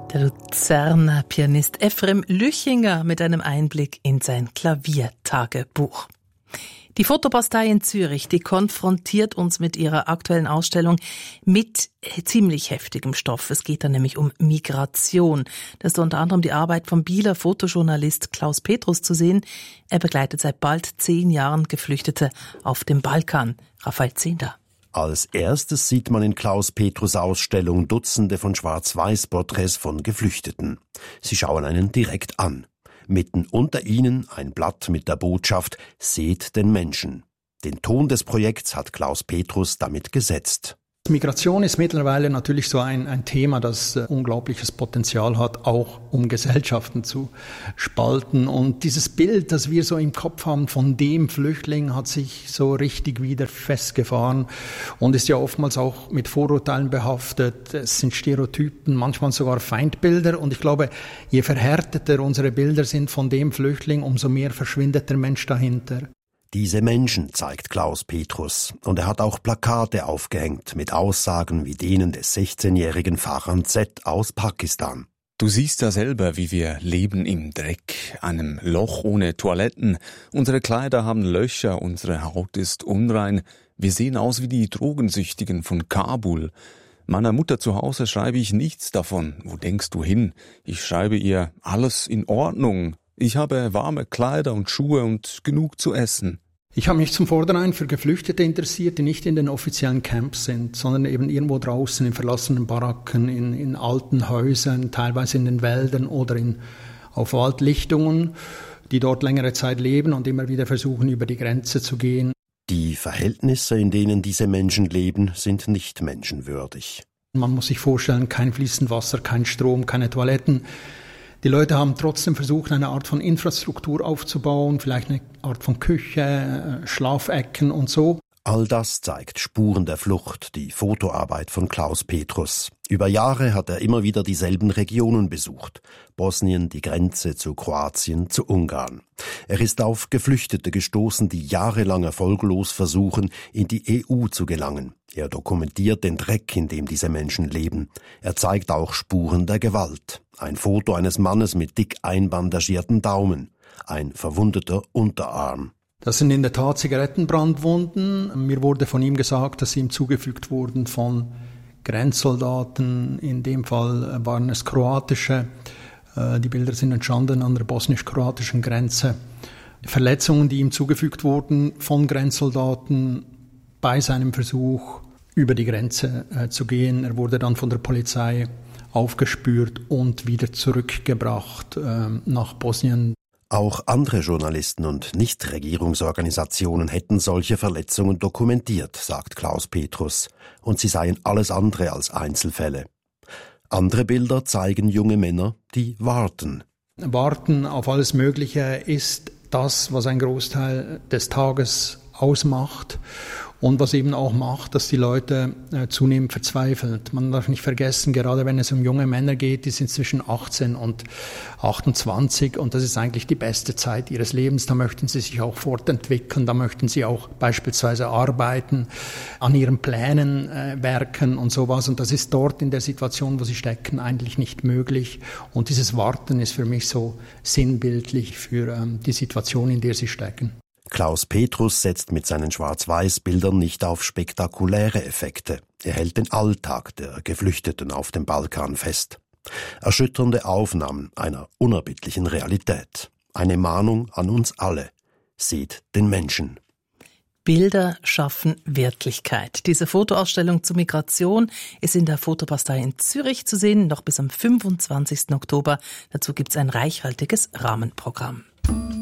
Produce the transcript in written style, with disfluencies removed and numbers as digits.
Der Luzerner Pianist Ephrem Lüchinger mit einem Einblick in sein Klaviertagebuch. Die Fotobastei in Zürich, die konfrontiert uns mit ihrer aktuellen Ausstellung mit ziemlich heftigem Stoff. Es geht da nämlich um Migration. Da ist unter anderem die Arbeit vom Bieler Fotojournalist Klaus Petrus zu sehen. Er begleitet seit bald 10 Jahren Geflüchtete auf dem Balkan. Raphael Zehnder. Als erstes sieht man in Klaus Petrus' Ausstellung Dutzende von Schwarz-Weiß-Porträts von Geflüchteten. Sie schauen einen direkt an. Mitten unter ihnen ein Blatt mit der Botschaft »Seht den Menschen«. Den Ton des Projekts hat Klaus Petrus damit gesetzt. Migration ist mittlerweile natürlich so ein Thema, das unglaubliches Potenzial hat, auch um Gesellschaften zu spalten. Und dieses Bild, das wir so im Kopf haben von dem Flüchtling, hat sich so richtig wieder festgefahren und ist ja oftmals auch mit Vorurteilen behaftet. Es sind Stereotypen, manchmal sogar Feindbilder. Und ich glaube, je verhärteter unsere Bilder sind von dem Flüchtling, umso mehr verschwindet der Mensch dahinter. Diese Menschen zeigt Klaus Petrus. Und er hat auch Plakate aufgehängt mit Aussagen wie denen des 16-jährigen Farhan Z aus Pakistan. Du siehst ja selber, wie wir leben im Dreck, einem Loch ohne Toiletten. Unsere Kleider haben Löcher, unsere Haut ist unrein. Wir sehen aus wie die Drogensüchtigen von Kabul. Meiner Mutter zu Hause schreibe ich nichts davon. Wo denkst du hin? Ich schreibe ihr, alles in Ordnung. Ich habe warme Kleider und Schuhe und genug zu essen. Ich habe mich zum Vornherein für Geflüchtete interessiert, die nicht in den offiziellen Camps sind, sondern eben irgendwo draußen in verlassenen Baracken, in alten Häusern, teilweise in den Wäldern oder auf Waldlichtungen, die dort längere Zeit leben und immer wieder versuchen, über die Grenze zu gehen. Die Verhältnisse, in denen diese Menschen leben, sind nicht menschenwürdig. Man muss sich vorstellen, kein fließend Wasser, kein Strom, keine Toiletten. Die Leute haben trotzdem versucht, eine Art von Infrastruktur aufzubauen, vielleicht eine Art von Küche, Schlafecken und so. All das zeigt Spuren der Flucht, die Fotoarbeit von Klaus Petrus. Über Jahre hat er immer wieder dieselben Regionen besucht. Bosnien, die Grenze zu Kroatien, zu Ungarn. Er ist auf Geflüchtete gestoßen, die jahrelang erfolglos versuchen, in die EU zu gelangen. Er dokumentiert den Dreck, in dem diese Menschen leben. Er zeigt auch Spuren der Gewalt. Ein Foto eines Mannes mit dick einbandagierten Daumen. Ein verwundeter Unterarm. Das sind in der Tat Zigarettenbrandwunden. Mir wurde von ihm gesagt, dass sie ihm zugefügt wurden von Grenzsoldaten. In dem Fall waren es kroatische. Die Bilder sind entstanden an der bosnisch-kroatischen Grenze. Verletzungen, die ihm zugefügt wurden von Grenzsoldaten bei seinem Versuch, über die Grenze zu gehen. Er wurde dann von der Polizei aufgespürt und wieder zurückgebracht nach Bosnien. Auch andere Journalisten und Nichtregierungsorganisationen hätten solche Verletzungen dokumentiert, sagt Klaus Petrus, und sie seien alles andere als Einzelfälle. Andere Bilder zeigen junge Männer, die warten. Warten auf alles Mögliche ist das, was ein Großteil des Tages ausmacht und was eben auch macht, dass die Leute zunehmend verzweifeln. Man darf nicht vergessen, gerade wenn es um junge Männer geht, die sind zwischen 18 und 28 und das ist eigentlich die beste Zeit ihres Lebens. Da möchten sie sich auch fortentwickeln, da möchten sie auch beispielsweise arbeiten, an ihren Plänen werken und sowas. Und das ist dort in der Situation, wo sie stecken, eigentlich nicht möglich. Und dieses Warten ist für mich so sinnbildlich für die Situation, in der sie stecken. Klaus Petrus setzt mit seinen Schwarz-Weiß-Bildern nicht auf spektakuläre Effekte. Er hält den Alltag der Geflüchteten auf dem Balkan fest. Erschütternde Aufnahmen einer unerbittlichen Realität. Eine Mahnung an uns alle. Seht den Menschen. Bilder schaffen Wirklichkeit. Diese Fotoausstellung zur Migration ist in der Fotobastei in Zürich zu sehen, noch bis am 25. Oktober. Dazu gibt's ein reichhaltiges Rahmenprogramm.